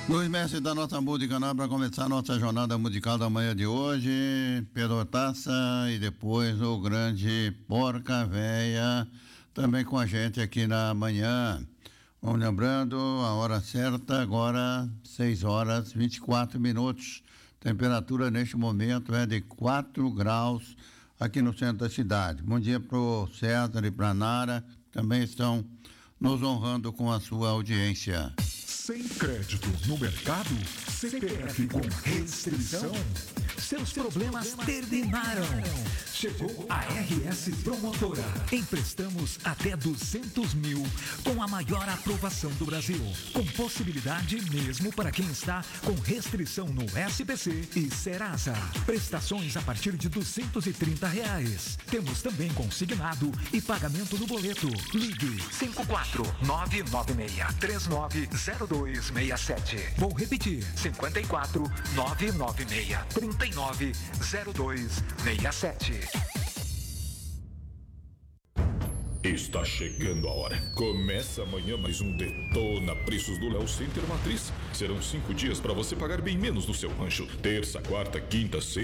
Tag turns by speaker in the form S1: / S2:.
S1: Dois mestres da nossa música para começar a nossa jornada musical da manhã de hoje, Pedro Hortaça e depois o grande Porca Véia, também com a gente aqui na manhã. Vamos lembrando, a hora certa agora, 6h24. Temperatura neste momento é de 4 graus aqui no centro da cidade. Bom dia para o César e para a Nara, também estão nos honrando com a sua audiência.
S2: Sem crédito no mercado? CPF com restrição?
S3: Seus problemas terminaram.
S2: Chegou a RS Promotora.
S3: Emprestamos até 200 mil com a maior aprovação do Brasil. Com possibilidade mesmo para quem está com restrição no SPC e Serasa. Prestações a partir de R$230. Temos também consignado e pagamento no boleto. Ligue 54996390267. Vou repetir, 54996390267.
S4: Está chegando a hora. Começa amanhã mais um Detona Preços do Léo Center Matriz. Serão 5 dias para você pagar bem menos no seu rancho. Terça, quarta, quinta, sexta.